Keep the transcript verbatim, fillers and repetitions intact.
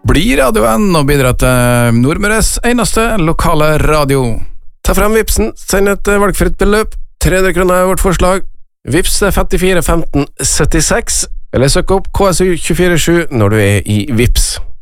Bli radioen og bidra til Nordmøres eneste lokale radio. Ta frem Vipsen, send et valgfritt beløp. tre hundre kroner er vårt forslag. Vips femtifire femten syttiseks, eller søk opp K S U to fire sju når du er i Vips.